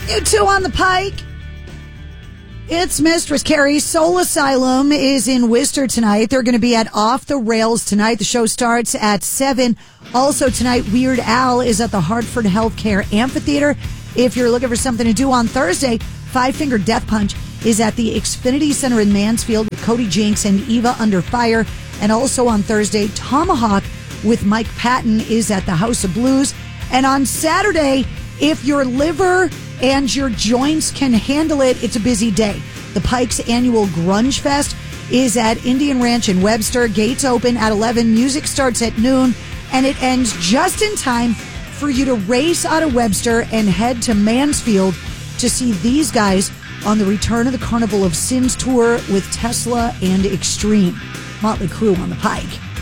You two on the Pike. It's Mistress Carrie. Soul Asylum is in Worcester tonight. They're going to be at Off the Rails tonight. The show starts at 7. Also tonight, Weird Al is at the Hartford Healthcare Amphitheater. If you're looking for something to do on Thursday, Five Finger Death Punch is at the Xfinity Center in Mansfield with Cody Jinks and Eva Under Fire. And also on Thursday, Tomahawk with Mike Patton is at the House of Blues. And on Saturday, if your liver and your joints can handle it, it's a busy day. The Pike's annual Grunge Fest is at Indian Ranch in Webster. Gates open at 11. Music starts at noon. And it ends just in time for you to race out of Webster and head to Mansfield to see these guys on the Return of the Carnival of Sins tour with Tesla and Extreme. Motley Crue on the Pike.